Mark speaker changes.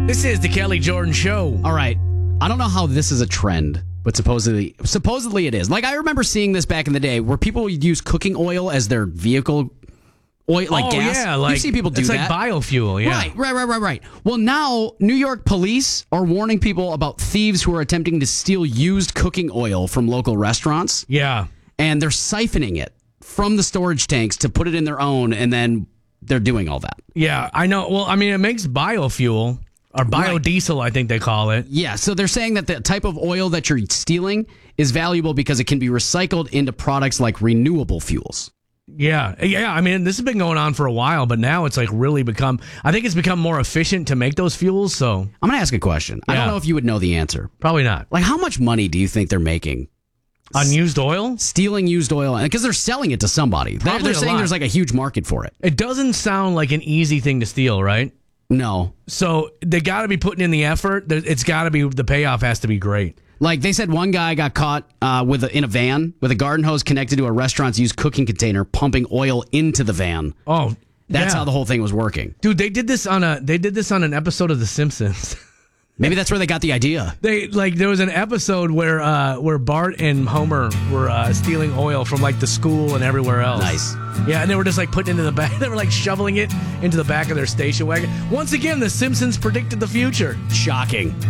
Speaker 1: This is the Kelly Jordan Show.
Speaker 2: All right. I don't know how this is a trend, but supposedly it is. Like, I remember seeing this back in the day where people would use cooking oil as their vehicle oil, like gas.
Speaker 1: Yeah, like,
Speaker 2: you see people do
Speaker 1: it's
Speaker 2: that.
Speaker 1: It's like biofuel, yeah.
Speaker 2: Right. Well, now New York police are warning people about thieves who are attempting to steal used cooking oil from local restaurants.
Speaker 1: Yeah.
Speaker 2: And they're siphoning it from the storage tanks to put it in their own, and then they're doing all that.
Speaker 1: Yeah, I know. Well, I mean, it makes biofuel, or biodiesel, I think they call it.
Speaker 2: Yeah, so they're saying that the type of oil that you're stealing is valuable because it can be recycled into products like renewable fuels.
Speaker 1: Yeah. I mean, this has been going on for a while, but now it's like really I think it's become more efficient to make those fuels, so.
Speaker 2: I'm going to ask a question. I don't know if you would know the answer.
Speaker 1: Probably not.
Speaker 2: Like, how much money do you think they're making?
Speaker 1: On used oil?
Speaker 2: Stealing used oil, because they're selling it to somebody. They're saying there's like a huge market for it.
Speaker 1: It doesn't sound like an easy thing to steal, right?
Speaker 2: No.
Speaker 1: So they got to be putting in the effort. It's got to be, the payoff has to be great.
Speaker 2: Like they said, one guy got caught in a van with a garden hose connected to a restaurant's used cooking container, pumping oil into the van.
Speaker 1: Oh,
Speaker 2: that's how the whole thing was working.
Speaker 1: Dude, they did this on an episode of The Simpsons.
Speaker 2: Maybe that's where they got the idea.
Speaker 1: There was an episode where Bart and Homer were stealing oil from like the school and everywhere else.
Speaker 2: Nice.
Speaker 1: Yeah, and they were just like putting it into the back. They were like shoveling it into the back of their station wagon. Once again, The Simpsons predicted the future.
Speaker 2: Shocking.